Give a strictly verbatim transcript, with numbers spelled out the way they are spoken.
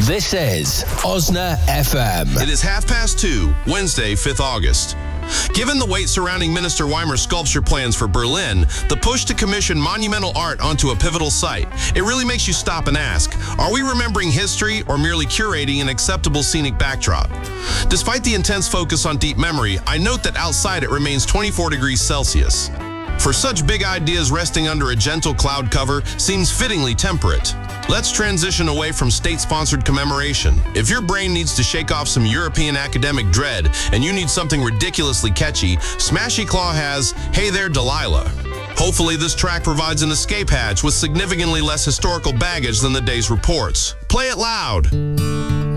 This is Osna F M. It is half past two, Wednesday, fifth August. Given the weight surrounding Minister Weimer's sculpture plans for Berlin, the push to commission monumental art onto a pivotal site, it really makes you stop and ask, are we remembering history or merely curating an acceptable scenic backdrop? Despite the intense focus on deep memory, I note that outside it remains twenty-four degrees Celsius. For such big ideas, resting under a gentle cloud cover seems fittingly temperate. Let's transition away from state-sponsored commemoration. If your brain needs to shake off some European academic dread and you need something ridiculously catchy, Smashy Claw has Hey There Delilah. Hopefully this track provides an escape hatch with significantly less historical baggage than the day's reports. Play it loud.